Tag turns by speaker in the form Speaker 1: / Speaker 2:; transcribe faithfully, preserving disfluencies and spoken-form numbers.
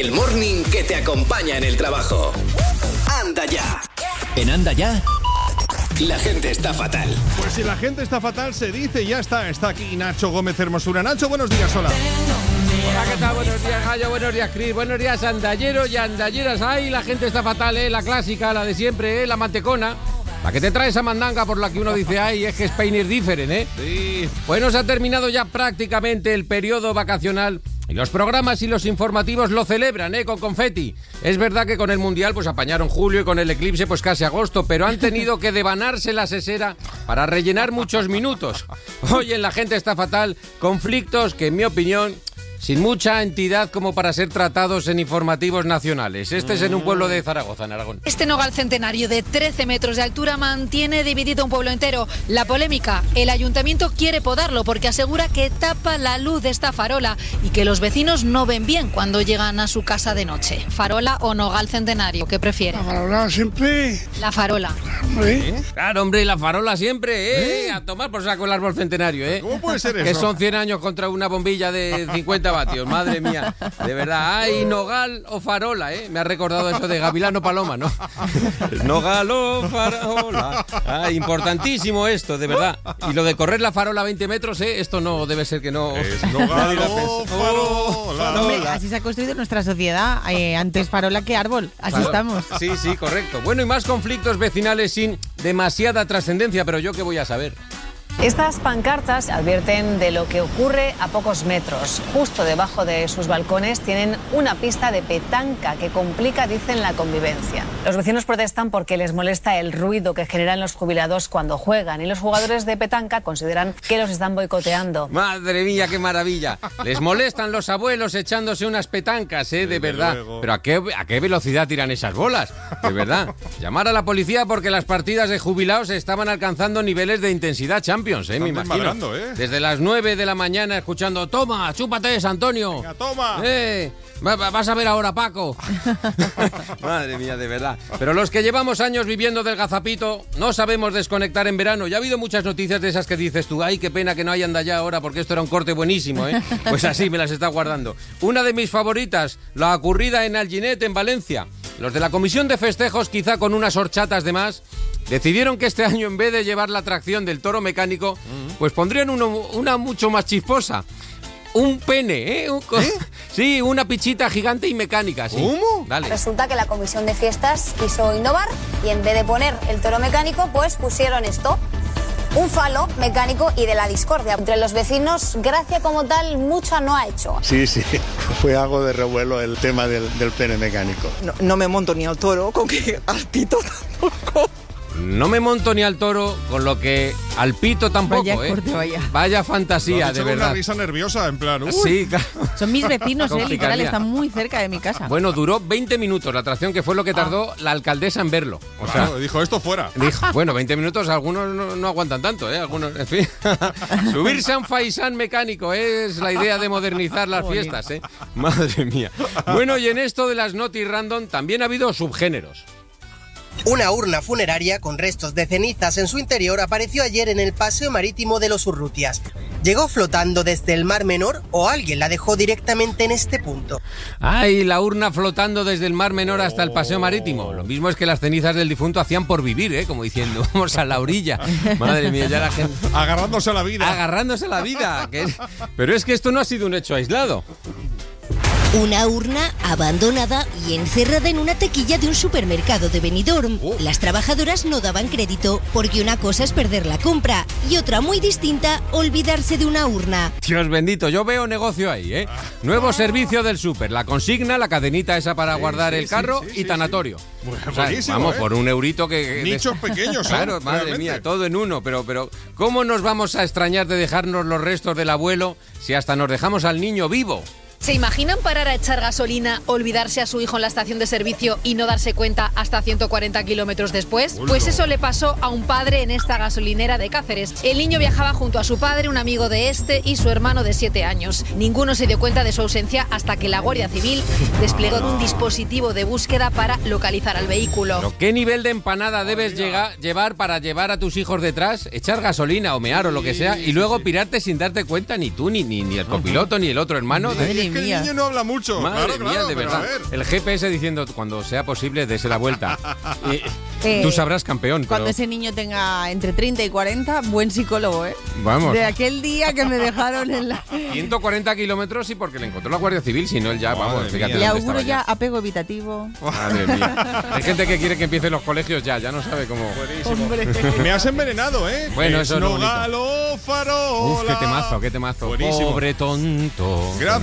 Speaker 1: el morning que te acompaña en el trabajo. Anda ya. En Anda ya, la gente está fatal.
Speaker 2: Pues si la gente está fatal, se dice, ya está. Está aquí Nacho Gómez Hermosura. Nacho, buenos días, hola.
Speaker 3: Hola, ¿qué tal? Buenos días, Gallo, buenos días, Cris, buenos días, andalleros y andalleras. Ay, la gente está fatal, ¿eh? La clásica, la de siempre, ¿eh? La mantecona. La que te trae esa mandanga por la que uno dice, ay, es que Spain is different, ¿eh?
Speaker 2: Sí.
Speaker 3: Bueno, se ha terminado ya prácticamente el periodo vacacional y los programas y los informativos lo celebran, ¿eh? Con confeti. Es verdad que con el Mundial pues apañaron julio y con el eclipse pues casi agosto, pero han tenido que devanarse la sesera para rellenar muchos minutos. Hoy en La Gente Está Fatal, conflictos que en mi opinión, sin mucha entidad como para ser tratados en informativos nacionales. Este es en un pueblo de Zaragoza, en Aragón.
Speaker 4: Este nogal centenario de trece metros de altura mantiene dividido un pueblo entero. La polémica, el ayuntamiento quiere podarlo porque asegura que tapa la luz de esta farola y que los vecinos no ven bien cuando llegan a su casa de noche. ¿Farola o nogal centenario? ¿Qué prefiere?
Speaker 5: La farola siempre.
Speaker 4: La farola.
Speaker 5: ¿Eh?
Speaker 3: Claro, hombre, la farola siempre, ¿eh? ¿Eh? A tomar por saco el árbol centenario, ¿eh?
Speaker 2: ¿Cómo puede ser eso?
Speaker 3: Que son cien años contra una bombilla de cincuenta vatios, madre mía, de verdad. Ay, nogal o farola, ¿eh? Me ha recordado eso de Gavilano Paloma, ¿no? Nogal o farola. Ay, importantísimo esto, de verdad. Y lo de correr la farola a veinte metros, ¿eh? Esto no debe ser que no...
Speaker 2: Es nogal o farola.
Speaker 6: Hombre, así se ha construido nuestra sociedad, eh, antes farola que árbol, así
Speaker 3: Claro.
Speaker 6: estamos.
Speaker 3: Sí, sí, correcto. Bueno, y más conflictos vecinales sin demasiada trascendencia, pero yo qué voy a saber.
Speaker 7: Estas pancartas advierten de lo que ocurre a pocos metros. Justo debajo de sus balcones tienen una pista de petanca que complica, dicen, la convivencia. Los vecinos protestan porque les molesta el ruido que generan los jubilados cuando juegan y los jugadores de petanca consideran que los están boicoteando.
Speaker 3: Madre mía, qué maravilla. Les molestan los abuelos echándose unas petancas, ¿eh? De verdad.
Speaker 2: luego.
Speaker 3: Pero ¿a qué, ¿a qué velocidad tiran esas bolas? De verdad. Llamar a la policía porque las partidas de jubilados estaban alcanzando niveles de intensidad champions. ¿eh? Me imagino.
Speaker 2: desmadrando, ¿eh?
Speaker 3: Desde las nueve de la mañana escuchando, toma, chúpate, Antonio.
Speaker 2: Venga, toma.
Speaker 3: Eh, va- va- vas a ver ahora, Paco. Madre mía, de verdad. Pero los que llevamos años viviendo del gazapito no sabemos desconectar en verano. Ya ha habido muchas noticias de esas que dices tú, ay, qué pena que no hayan de allá ahora porque esto era un corte buenísimo, ¿eh? Pues así me las está guardando. Una de mis favoritas, la ocurrida en Alginet, en Valencia. Los de la comisión de festejos, quizá con unas horchatas de más, decidieron que este año, en vez de llevar la atracción del toro mecánico, pues pondrían uno, una mucho más chisposa. Un pene, ¿eh? Un co-
Speaker 2: ¿Eh?
Speaker 3: Sí, una pichita gigante y mecánica, sí.
Speaker 2: ¿Cómo?
Speaker 3: Dale.
Speaker 8: Resulta que la comisión de fiestas quiso innovar y en vez de poner el toro mecánico, pues pusieron esto. Un falo mecánico y de la discordia. Entre los vecinos, gracia como tal, mucha no ha hecho.
Speaker 5: Sí, sí, fue algo de revuelo el tema del, del pene mecánico.
Speaker 9: No, no me monto ni al toro, con que al pito tampoco.
Speaker 3: No me monto ni al toro, con lo que al pito tampoco,
Speaker 6: Vaya
Speaker 3: ¿eh?
Speaker 6: corte, vaya.
Speaker 3: Vaya
Speaker 2: Lo has
Speaker 3: fantasía,
Speaker 2: hecho
Speaker 3: de
Speaker 2: con
Speaker 3: verdad.
Speaker 2: una risa nerviosa, en plan... uy.
Speaker 3: Sí, claro.
Speaker 6: Son mis vecinos, eh, literal,
Speaker 3: Complicaría.
Speaker 6: están muy cerca de mi casa.
Speaker 3: Bueno, duró veinte minutos la atracción, que fue lo que tardó la alcaldesa en verlo. O sea,
Speaker 2: Claro, dijo esto fuera.
Speaker 3: dijo, bueno, veinte minutos, algunos no, no aguantan tanto, ¿eh? Algunos, en fin. Subirse a un faisán mecánico es la idea de modernizar las fiestas, ¿eh? Madre mía. Bueno, y en esto de las Noti Random también ha habido subgéneros.
Speaker 10: Una urna funeraria con restos de cenizas en su interior apareció ayer en el paseo marítimo de los Urrutias. ¿Llegó flotando desde el Mar Menor o alguien la dejó directamente en este punto?
Speaker 3: Ay, la urna flotando desde el Mar Menor hasta el paseo marítimo. Lo mismo es que las cenizas del difunto hacían por vivir, ¿eh? Como diciendo, vamos a la orilla. Madre mía, ya la gente...
Speaker 2: Agarrándose a la vida.
Speaker 3: Agarrándose a la vida. que es- Pero es que esto no ha sido un hecho aislado.
Speaker 11: Una urna abandonada y encerrada en una taquilla de un supermercado de Benidorm.
Speaker 2: Oh.
Speaker 11: Las trabajadoras no daban crédito porque una cosa es perder la compra y otra muy distinta, olvidarse de una urna.
Speaker 3: Dios bendito, yo veo negocio ahí, ¿eh? Nuevo servicio del súper, la consigna, la cadenita esa para
Speaker 2: Sí,
Speaker 3: guardar
Speaker 2: sí,
Speaker 3: el
Speaker 2: sí,
Speaker 3: carro
Speaker 2: sí,
Speaker 3: y
Speaker 2: sí,
Speaker 3: tanatorio.
Speaker 2: Bueno,
Speaker 3: O sea,
Speaker 2: buenísimo,
Speaker 3: vamos,
Speaker 2: ¿eh?
Speaker 3: por un eurito que... que-
Speaker 2: Nichos pequeños son,
Speaker 3: Claro, madre
Speaker 2: realmente.
Speaker 3: mía, todo en uno, pero, pero ¿cómo nos vamos a extrañar de dejarnos los restos del abuelo si hasta nos dejamos al niño vivo?
Speaker 4: ¿Se imaginan parar a echar gasolina, olvidarse a su hijo en la estación de servicio y no darse cuenta hasta ciento cuarenta kilómetros después? Pues eso le pasó a un padre en esta gasolinera de Cáceres. El niño viajaba junto a su padre, un amigo de este y su hermano de siete años. Ninguno se dio cuenta de su ausencia hasta que la Guardia Civil desplegó un dispositivo de búsqueda para localizar al vehículo.
Speaker 3: ¿Pero qué nivel de empanada debes llega- llevar para llevar a tus hijos detrás, echar gasolina o mear o lo que sea y luego pirarte sin darte cuenta ni tú, ni, ni, ni el copiloto, ni el otro hermano?
Speaker 6: Madre
Speaker 2: que
Speaker 6: mía.
Speaker 2: el niño no habla mucho.
Speaker 3: Madre
Speaker 2: claro,
Speaker 3: mía,
Speaker 2: claro,
Speaker 3: de
Speaker 2: pero
Speaker 3: verdad.
Speaker 2: a ver.
Speaker 3: El G P S diciendo, cuando sea posible, dese la vuelta. Y,
Speaker 6: Eh,
Speaker 3: tú sabrás, campeón.
Speaker 6: Cuando
Speaker 3: pero,
Speaker 6: ese niño tenga entre treinta y cuarenta, buen psicólogo, ¿eh?
Speaker 3: Vamos.
Speaker 6: De aquel día que me dejaron en la...
Speaker 3: ciento cuarenta kilómetros y porque le encontró la Guardia Civil, si no él ya, vamos,
Speaker 2: Madre
Speaker 3: fíjate
Speaker 2: mía.
Speaker 6: Le
Speaker 3: dónde
Speaker 6: auguro
Speaker 3: estaba
Speaker 6: ya apego evitativo.
Speaker 3: Madre mía. Hay gente que quiere que empiecen los colegios ya, ya no sabe cómo.
Speaker 6: Hombre.
Speaker 2: Me has envenenado, ¿eh?
Speaker 3: Bueno, eso es lo bonito.
Speaker 2: Esnogalo, farola.
Speaker 3: Uf, qué temazo, qué temazo.
Speaker 2: Buenísimo.
Speaker 3: Pobre tonto.
Speaker 2: Gracias.